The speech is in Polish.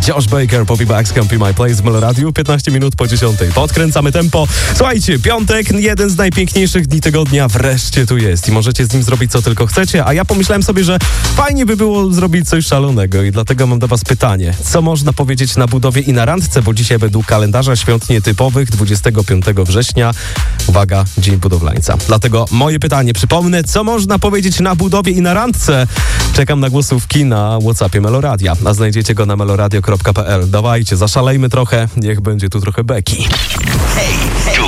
Josh Baker, Poppy Bags, Can't Be My Place w Meloradiu, 15 minut po 10. Podkręcamy tempo. Słuchajcie, piątek, jeden z najpiękniejszych dni tygodnia wreszcie tu jest i możecie z nim zrobić co tylko chcecie, a ja pomyślałem sobie, że fajnie by było zrobić coś szalonego i dlatego mam do was pytanie. Co można powiedzieć na budowie i na randce, bo dzisiaj według kalendarza świąt nietypowych 25 września, uwaga, Dzień Budowlańca. Dlatego moje pytanie, przypomnę, co można powiedzieć na budowie i na randce? Czekam na głosówki na WhatsAppie Meloradia, a znajdziecie go na meloradio.pl. Dawajcie, zaszalejmy trochę, niech będzie tu trochę beki. Hej,